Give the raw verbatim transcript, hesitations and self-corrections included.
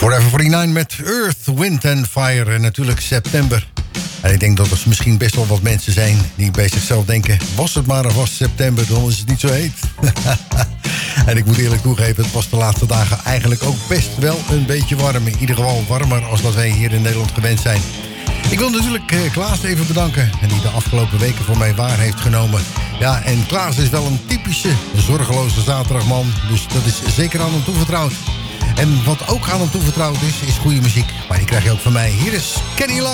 Forever negenenveertig met Earth, Wind and Fire en natuurlijk september. En ik denk dat er misschien best wel wat mensen zijn die bij zichzelf denken... was het maar of was september, dan is het niet zo heet. En ik moet eerlijk toegeven, het was de laatste dagen eigenlijk ook best wel een beetje warm. In ieder geval warmer als dat wij hier in Nederland gewend zijn. Ik wil natuurlijk uh, Klaas even bedanken. En die de afgelopen weken voor mij waar heeft genomen. Ja, en Klaas is wel een typische zorgeloze zaterdagman. Dus dat is zeker aan hem toevertrouwd. En wat ook aan hem toevertrouwd is, is goede muziek. Maar die krijg je ook van mij. Hier is Kenny Lang.